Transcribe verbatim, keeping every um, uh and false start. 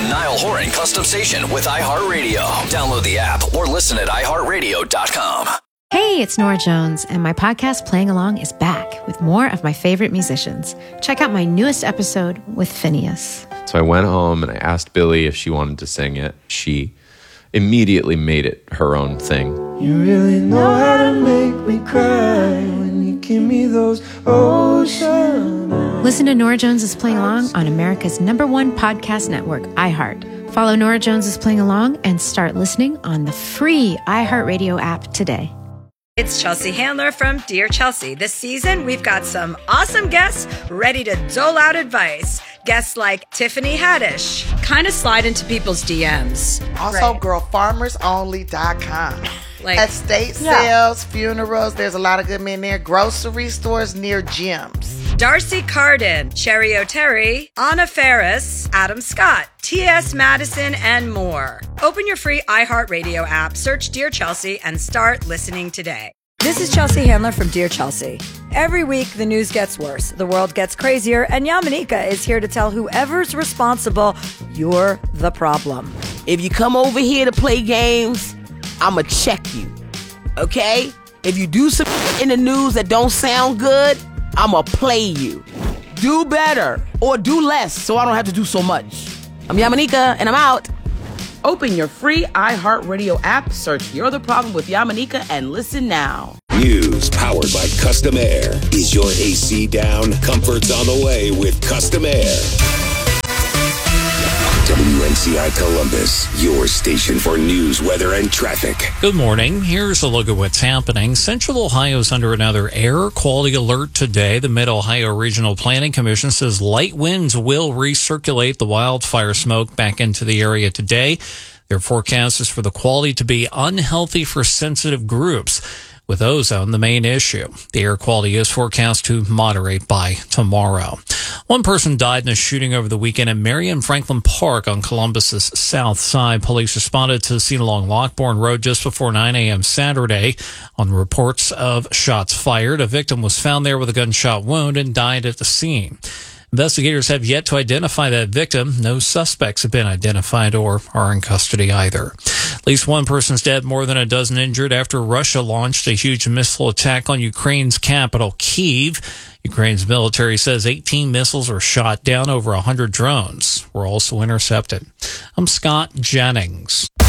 Niall Horan Custom Station with iHeartRadio. Download the app or listen at i heart radio dot com. Hey, it's Nora Jones, and my podcast Playing Along is back with more of my favorite musicians. Check out my newest episode with Phineas. So I went home and I asked Billy if she wanted to sing it. She immediately made it her own thing. You really know how to make me cry when you give me those ocean eyes. Listen to Nora Jones is Playing Along on America's number one podcast network, iHeart. Follow Nora Jones is Playing Along and start listening on the free iHeartRadio app today. It's Chelsea Handler from Dear Chelsea. This season, we've got some awesome guests ready to dole out advice. Guests like Tiffany Haddish. Kind of slide into people's D Ms. Also, Right. girl farmers only dot com. Like, Estate yeah. sales, funerals, there's a lot of good men there. Grocery stores near gyms. Darcy Carden, Cherry O'Terry, Anna Ferris, Adam Scott, T S Madison, and more. Open your free iHeartRadio app, search Dear Chelsea, and start listening today. This is Chelsea Handler from Dear Chelsea. Every week, the news gets worse, the world gets crazier, and Yamanika is here to tell whoever's responsible, you're the problem. If you come over here to play games, I'ma check you, okay? If you do some in the news that don't sound good, I'ma play you. Do better or do less so I don't have to do so much. I'm Yamanika and I'm out. Open your free iHeartRadio app, search You're the Problem with Yamanika, and listen now. News powered by Custom Air. Is your A C down? Comfort's on the way with Custom Air. W N C I Columbus, your station for news, weather, and traffic. Good morning. Here's a look at what's happening. Central Ohio's under another air quality alert today. The Mid-Ohio Regional Planning Commission says light winds will recirculate the wildfire smoke back into the area today. Their forecast is for the quality to be unhealthy for sensitive groups, with ozone the main issue. The air quality is forecast to moderate by tomorrow. One person died in a shooting over the weekend at Marion Franklin Park on Columbus's south side. Police responded to the scene along Lockbourne Road just before nine a.m. Saturday on reports of shots fired. A victim was found there with a gunshot wound and died at the scene. Investigators have yet to identify that victim. No suspects have been identified or are in custody either. At least one person's dead, more than a dozen injured after Russia launched a huge missile attack on Ukraine's capital, Kyiv. Ukraine's military says eighteen missiles were shot down, over one hundred drones were also intercepted. I'm Scott Jennings.